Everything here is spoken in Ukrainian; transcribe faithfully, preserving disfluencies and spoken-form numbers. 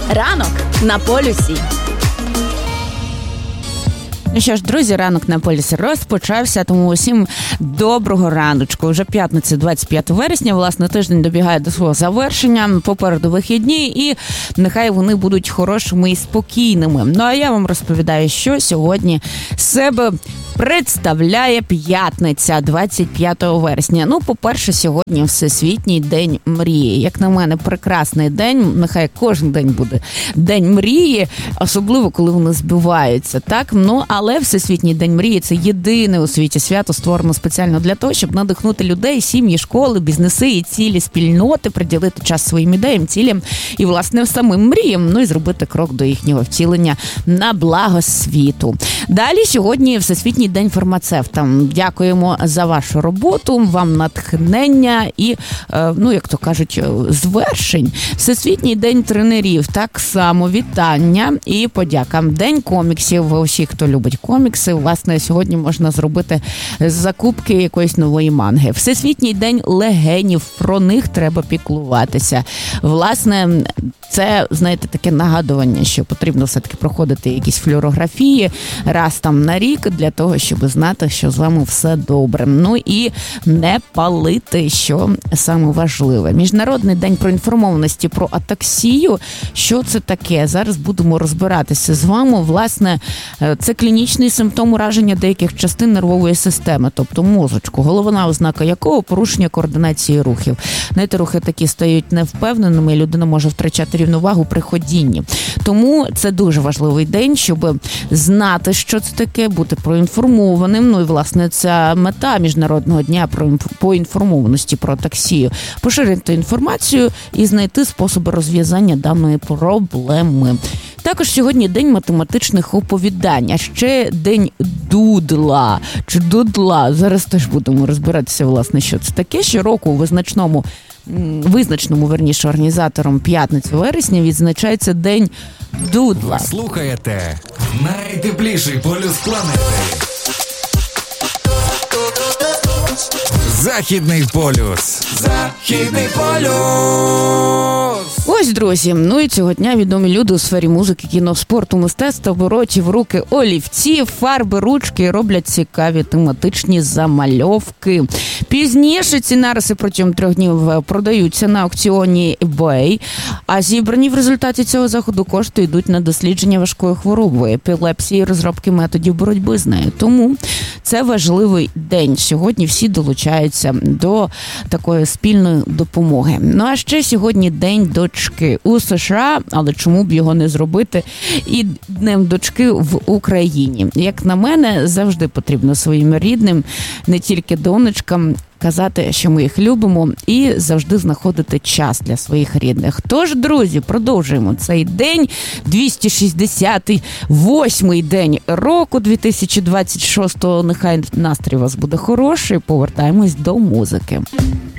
Ранок на полюсі. Ну що ж, друзі, ранок на полюсі розпочався, тому усім доброго раночку. Вже п'ятниця, двадцять п'яте вересня, власне, тиждень добігає до свого завершення, попереду вихідні, і нехай вони будуть хорошими і спокійними. Ну, а я вам розповідаю, що сьогодні себе представляє п'ятниця, двадцять п'ятого вересня. Ну, по-перше, сьогодні Всесвітній день мрії. Як на мене, прекрасний день. Нехай кожен день буде день мрії, особливо, коли вони збиваються, так? Ну, але Всесвітній день мрії – це єдине у світі свято, створено спеціально для того, щоб надихнути людей, сім'ї, школи, бізнеси і цілі спільноти, приділити час своїм ідеям, цілям і, власне, самим мріям, ну і зробити крок до їхнього втілення на благо світу. Далі сьогодні Всесвітній день фармацевта. Дякуємо за вашу роботу, вам натхнення і, ну, як то кажуть, звершень. Всесвітній день тренерів. Так само вітання і подяка. День коміксів. Усі, хто любить комікси, власне, сьогодні можна зробити закупки якоїсь нової манги. Всесвітній день легенів. Про них треба піклуватися. Власне, це, знаєте, таке нагадування, що потрібно все-таки проходити якісь флюорографії раз там на рік для того, щоб знати, що з вами все добре. Ну і не палити, що саме важливе. Міжнародний день проінформованості про атаксію. Що це таке? Зараз будемо розбиратися з вами. Власне, це клінічний симптом ураження деяких частин нервової системи, тобто мозочку, головна ознака якого порушення координації рухів. Знаєте, рухи такі стають невпевненими, і людина може втрачати рівновагу при ходінні. Тому це дуже важливий день, щоб знати, що це таке, бути проінформованим. Ну і, власне, ця мета Міжнародного дня по інформованості про атаксію. Поширити інформацію і знайти способи розв'язання даної проблеми. Також сьогодні день математичних оповідань, а ще день дудла, чи дудла. Зараз теж будемо розбиратися, власне, що це таке. Щороку у визначному, визначному, верніше, організатором п'ятниці вересня відзначається день дудла. Ви слухаєте найтепліший полюс планети. Західний полюс. Західний полюс. Ось, друзі, ну і цього дня відомі люди у сфері музики, кіно, спорту, мистецтва беруть в руки олівці, фарби, ручки, роблять цікаві тематичні замальовки. Пізніше ці нариси протягом трьох днів продаються на аукціоні eBay, а зібрані в результаті цього заходу кошти йдуть на дослідження важкої хвороби, епілепсії, розробки методів боротьби з нею. Тому це важливий день. Сьогодні всі долучаються до такої спільної допомоги. Ну а ще сьогодні день дочки у США, але чому б його не зробити і днем дочки в Україні. Як на мене, завжди потрібно своїм рідним, не тільки донечкам, казати, що ми їх любимо, і завжди знаходити час для своїх рідних. Тож, друзі, продовжуємо цей день, двісті шістдесят восьмий день року дві тисячі двадцять шостого. Нехай настрій у вас буде хороший. Повертаємось до музики.